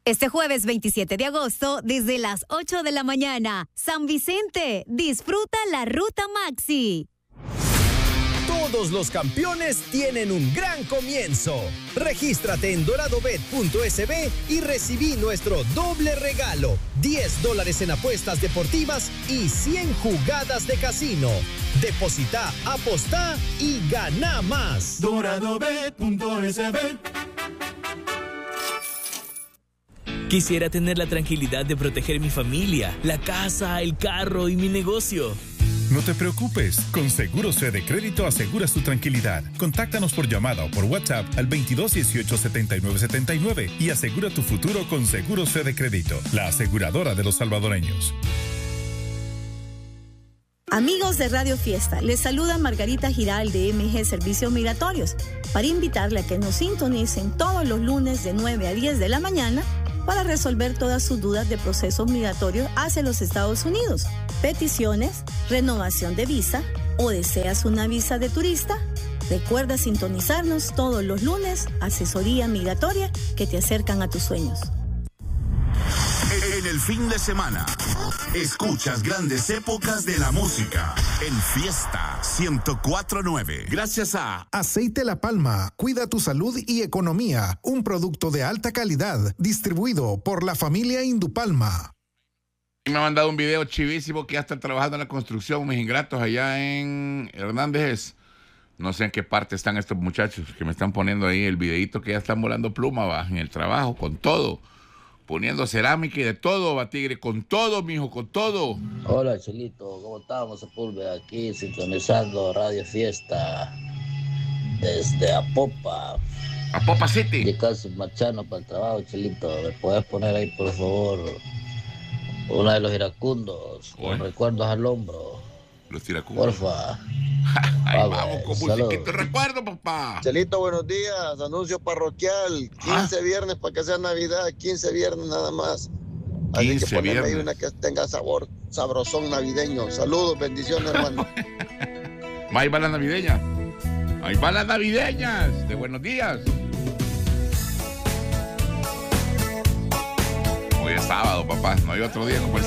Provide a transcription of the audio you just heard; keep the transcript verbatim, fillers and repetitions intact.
Este jueves veintisiete de agosto, desde las ocho de la mañana, San Vicente, disfruta la Ruta Maxi. Todos los campeones tienen un gran comienzo. Regístrate en doradobet punto es be y recibí nuestro doble regalo. diez dólares en apuestas deportivas y cien jugadas de casino. Deposita, apostá y gana más. doradobet punto es be. Quisiera tener la tranquilidad de proteger mi familia, la casa, el carro y mi negocio. No te preocupes, con Seguros Fede Crédito aseguras tu tranquilidad. Contáctanos por llamada o por WhatsApp al veintidós dieciocho setenta y nueve setenta y nueve y asegura tu futuro con Seguros Fede Crédito, la aseguradora de los salvadoreños. Amigos de Radio Fiesta, les saluda Margarita Giral de M G Servicios Migratorios para invitarle a que nos sintonicen todos los lunes de nueve a diez de la mañana para resolver todas sus dudas de procesos migratorios hacia los Estados Unidos, peticiones, renovación de visa o deseas una visa de turista. Recuerda sintonizarnos todos los lunes, asesoría migratoria que te acercan a tus sueños. En el fin de semana, escuchas grandes épocas de la música en Fiesta ciento cuatro punto nueve. Gracias a Aceite La Palma, cuida tu salud y economía. Un producto de alta calidad, distribuido por la familia Indupalma. Me ha mandado un video chivísimo que ya están trabajando en la construcción, mis ingratos, allá en Hernández. No sé en qué parte están estos muchachos que me están poniendo ahí el videito que ya están volando pluma, va, en el trabajo, con todo. Poniendo cerámica y de todo, va, tigre, con todo, mijo, con todo. Hola, Chelito, ¿cómo estamos, Sepúlveda? Aquí sintonizando Radio Fiesta desde Apopa. Apopa City. Y casi marchando para el trabajo, Chelito. ¿Me puedes poner ahí, por favor, una de los iracundos con recuerdos al hombro? Los iracundos. Porfa. Ahí vamos, vamos con musiquito recuerdo, papá. Chelito, buenos días. Anuncio parroquial. quince ah. viernes para que sea Navidad. quince viernes nada más. Así que poneme ahí una que tenga sabor sabrosón navideño. Saludos, bendiciones, hermano. Ahí va la navideña. Ahí va las navideñas. De buenos días. Hoy es sábado, papá. No hay otro día como el